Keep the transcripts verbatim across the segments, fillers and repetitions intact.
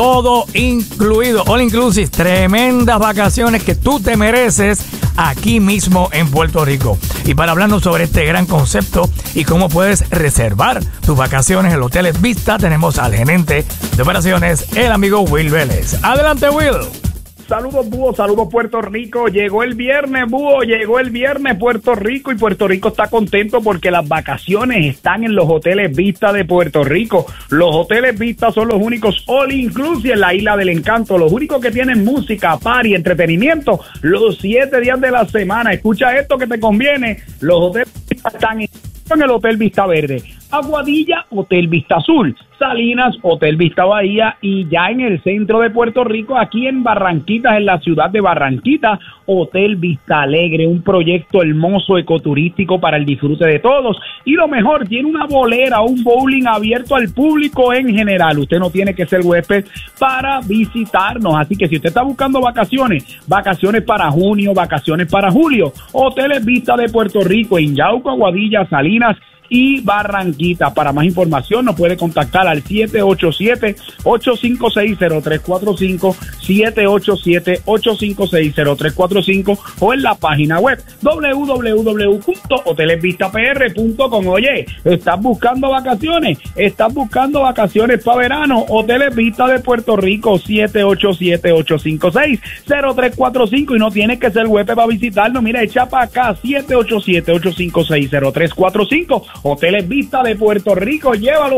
todo incluido, all inclusive, tremendas vacaciones que tú te mereces aquí mismo en Puerto Rico. Y para hablarnos sobre este gran concepto y cómo puedes reservar tus vacaciones en los hoteles Vista, tenemos al gerente de operaciones, el amigo Will Vélez. Adelante, Will. Saludos, Búho, saludos, Puerto Rico. Llegó el viernes, Búho, llegó el viernes, Puerto Rico, y Puerto Rico está contento porque las vacaciones están en los hoteles Vista de Puerto Rico. Los hoteles Vista son los únicos all inclusive en la Isla del Encanto, los únicos que tienen música, party, entretenimiento, los siete días de la semana. Escucha esto que te conviene. Los hoteles Vista están en el Hotel Vista Verde, Aguadilla, Hotel Vista Azul, Salinas, Hotel Vista Bahía, y ya en el centro de Puerto Rico, aquí en Barranquitas, en la ciudad de Barranquita, Hotel Vista Alegre, un proyecto hermoso ecoturístico para el disfrute de todos. Y lo mejor, tiene una bolera, un bowling abierto al público en general. Usted no tiene que ser huésped para visitarnos, así que si usted está buscando vacaciones, vacaciones para junio, vacaciones para julio, Hoteles Vista de Puerto Rico en Yauco, Aguadilla, Salinas y Barranquita. Para más información nos puede contactar al siete ocho siete, ocho cinco seis, cero tres cuatro cinco, siete ocho siete, ocho cinco seis, cero tres cuatro cinco, o en la página web doble u doble u doble u punto hoteles vista p r punto com. Oye, ¿estás buscando vacaciones? ¿Estás buscando vacaciones para verano? Hoteles Vista de Puerto Rico, siete ocho siete, ocho cinco seis, cero tres cuatro cinco, y no tienes que ser huésped para visitarnos. Mira, echa para acá, siete ocho siete, ocho cinco seis, cero tres cuatro cinco. Hoteles Vista de Puerto Rico, llévalo.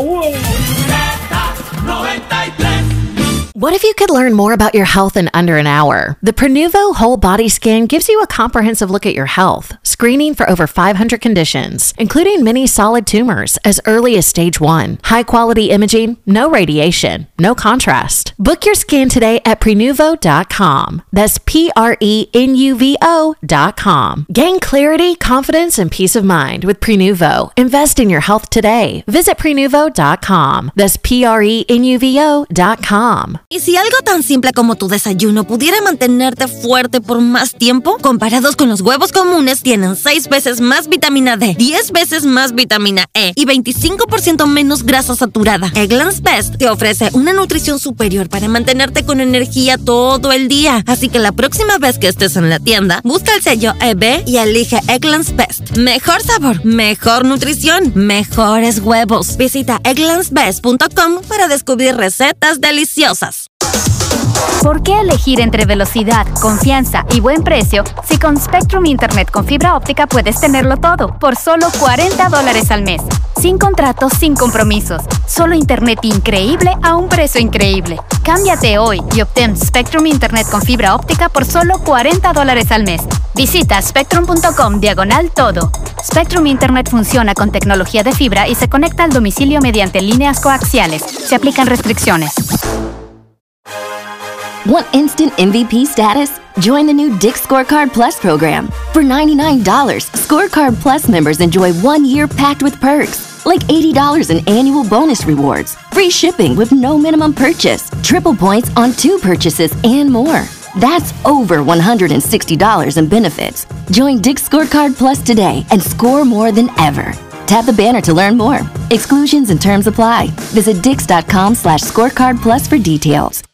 What if you could learn more about your health in under an hour? The Prenuvo Whole Body Scan gives you a comprehensive look at your health, screening for over five hundred conditions, including many solid tumors as early as stage one. High-quality imaging, no radiation, no contrast. Book your scan today at prenuvo dot com. That's P R E N U V O dot com. Gain clarity, confidence, and peace of mind with Prenuvo. Invest in your health today. Visit prenuvo dot com. That's P R E N U V O dot com. ¿Y si algo tan simple como tu desayuno pudiera mantenerte fuerte por más tiempo? Comparados con los huevos comunes, tienen seis veces más vitamina D, diez veces más vitamina E y veinticinco por ciento menos grasa saturada. Eggland's Best te ofrece una nutrición superior para mantenerte con energía todo el día. Así que la próxima vez que estés en la tienda, busca el sello E B y elige Eggland's Best. Mejor sabor, mejor nutrición, mejores huevos. Visita egglands best punto com para descubrir recetas deliciosas. ¿Por qué elegir entre velocidad, confianza y buen precio si con Spectrum Internet con fibra óptica puedes tenerlo todo por solo cuarenta dólares al mes? Sin contratos, sin compromisos. Solo internet increíble a un precio increíble. Cámbiate hoy y obtén Spectrum Internet con fibra óptica por solo cuarenta dólares al mes. Visita spectrum punto com diagonal todo. Spectrum Internet funciona con tecnología de fibra y se conecta al domicilio mediante líneas coaxiales. Se aplican restricciones. Want instant M V P status? Join the new Dick's Scorecard Plus program. For ninety-nine dollars, Scorecard Plus members enjoy one year packed with perks, like eighty dollars in annual bonus rewards, free shipping with no minimum purchase, triple points on two purchases, and more. That's over one hundred sixty dollars in benefits. Join Dick's Scorecard Plus today and score more than ever. Tap the banner to learn more. Exclusions and terms apply. Visit dix dot com slash scorecard plus for details.